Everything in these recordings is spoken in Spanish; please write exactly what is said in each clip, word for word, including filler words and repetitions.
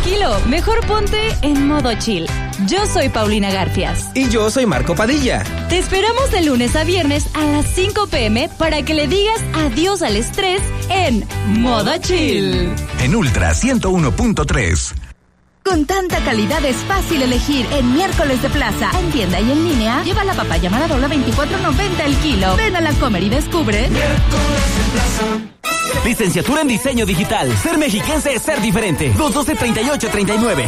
tranquilo, mejor ponte en modo chill. Yo soy Paulina Garfias. Y yo soy Marco Padilla. Te esperamos de lunes a viernes a las cinco pm para que le digas adiós al estrés en modo chill. En Ultra ciento uno punto tres. Con tanta calidad es fácil elegir en Miércoles de Plaza. En tienda y en línea, lleva la papaya Maradona veinticuatro noventa el kilo. Ven a la Comer y descubre. Miércoles de Plaza. Licenciatura en Diseño Digital. Ser mexiquense es ser diferente. dos doce treinta y ocho treinta y nueve.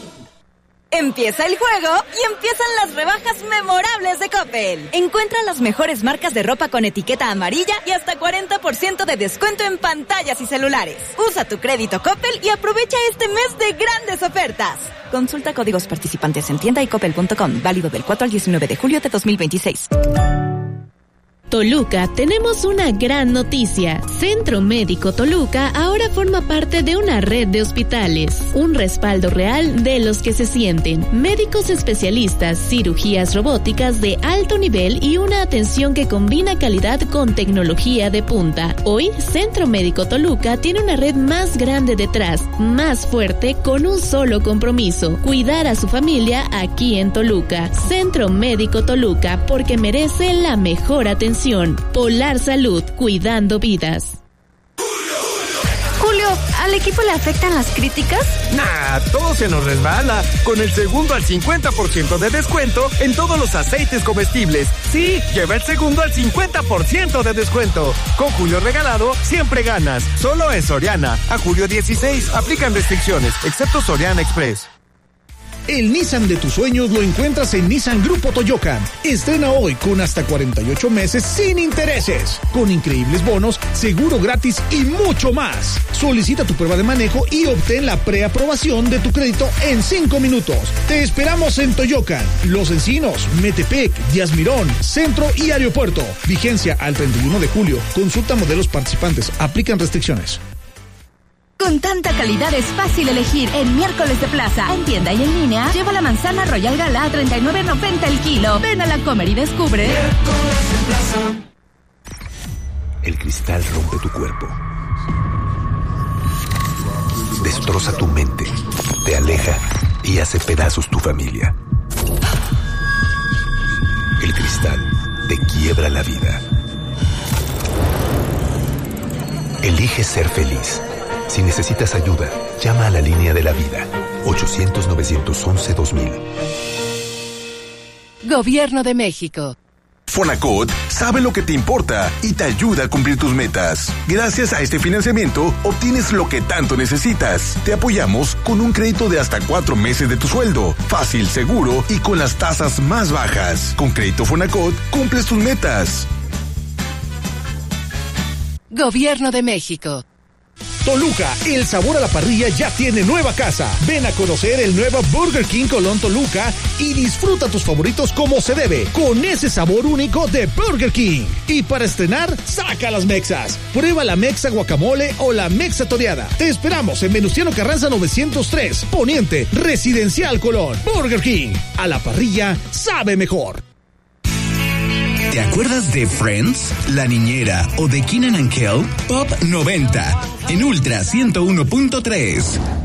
Empieza el juego y empiezan las rebajas memorables de Coppel. Encuentra las mejores marcas de ropa con etiqueta amarilla y hasta cuarenta por ciento de descuento en pantallas y celulares. Usa tu crédito Coppel y aprovecha este mes de grandes ofertas. Consulta códigos participantes en tienda y coppel punto com. Válido del cuatro al diecinueve de julio de dos mil veintiséis. Toluca, tenemos una gran noticia. Centro Médico Toluca ahora forma parte de una red de hospitales. Un respaldo real de los que se sienten. Médicos especialistas, cirugías robóticas de alto nivel y una atención que combina calidad con tecnología de punta. Hoy, Centro Médico Toluca tiene una red más grande detrás, más fuerte, con un solo compromiso: cuidar a su familia aquí en Toluca. Centro Médico Toluca, porque merece la mejor atención. Polar Salud, cuidando vidas. Julio, ¿al equipo le afectan las críticas? Nah, todo se nos resbala. Con el segundo al cincuenta por ciento de descuento en todos los aceites comestibles. Sí, lleva el segundo al cincuenta por ciento de descuento. Con Julio regalado, siempre ganas. Solo en Soriana. A julio dieciséis, aplican restricciones, excepto Soriana Express. El Nissan de tus sueños lo encuentras en Nissan Grupo Toyocan. Estrena hoy con hasta cuarenta y ocho meses sin intereses, con increíbles bonos, seguro gratis y mucho más. Solicita tu prueba de manejo y obtén la preaprobación de tu crédito en cinco minutos. Te esperamos en Toyocan, Los Encinos, Metepec, Díaz Mirón, Centro y Aeropuerto. Vigencia al treinta y uno de julio. Consulta modelos participantes. Aplican restricciones. Con tanta calidad es fácil elegir en Miércoles de Plaza. En tienda y en línea, lleva la manzana Royal Gala a treinta y nueve noventa el kilo. Ven a la Comer y descubre. Miércoles de Plaza. El cristal rompe tu cuerpo. Destroza tu mente. Te aleja y hace pedazos tu familia. El cristal te quiebra la vida. Elige ser feliz. Si necesitas ayuda, llama a la línea de la vida. ochocientos, novecientos once, dos mil. Gobierno de México. Fonacot sabe lo que te importa y te ayuda a cumplir tus metas. Gracias a este financiamiento, obtienes lo que tanto necesitas. Te apoyamos con un crédito de hasta cuatro meses de tu sueldo. Fácil, seguro y con las tasas más bajas. Con Crédito Fonacot, cumples tus metas. Gobierno de México. Toluca, el sabor a la parrilla ya tiene nueva casa. Ven a conocer el nuevo Burger King Colón Toluca y disfruta tus favoritos como se debe, con ese sabor único de Burger King. Y para estrenar, saca las mexas. Prueba la mexa guacamole o la mexa toreada. Te esperamos en Venustiano Carranza novecientos tres, Poniente, Residencial Colón. Burger King, a la parrilla sabe mejor. ¿Te acuerdas de Friends, La Niñera o de Kenan and Kel? Pop noventa en Ultra ciento uno punto tres.